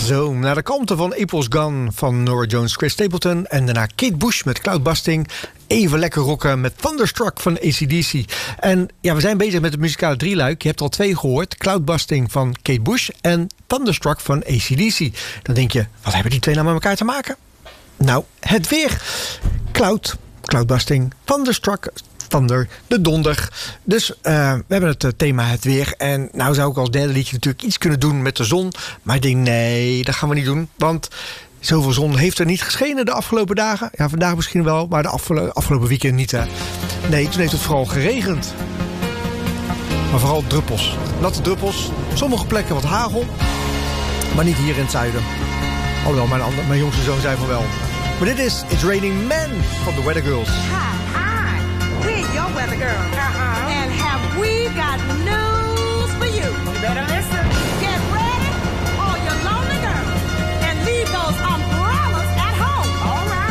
Zo, naar de kalmte van April's Gone van Norah Jones, Chris Stapleton. En daarna Kate Bush met Cloudbusting. Even lekker rocken met Thunderstruck van AC/DC. En ja, we zijn bezig met het muzikale drieluik. Je hebt er al 2 gehoord. Cloudbusting van Kate Bush en Thunderstruck van AC/DC. Dan denk je, wat hebben die 2 nou met elkaar te maken? Nou, het weer. Cloudbusting, Thunderstruck, Thunder, de donder. Dus we hebben het thema het weer. En nou zou ik als derde liedje natuurlijk iets kunnen doen met de zon. Maar ik denk, nee, dat gaan we niet doen. Want zoveel zon heeft er niet geschenen de afgelopen dagen. Ja, vandaag misschien wel, maar de afgelopen weekend niet. Hè. Nee, toen heeft het vooral geregend. Maar vooral druppels. Natte druppels. Sommige plekken wat hagel. Maar niet hier in het zuiden. Alhoewel, mijn jongste zoon zei van wel. Maar dit is It's Raining Men van de Weather Girls. We're your weather girl. And have we got news for you? You better listen.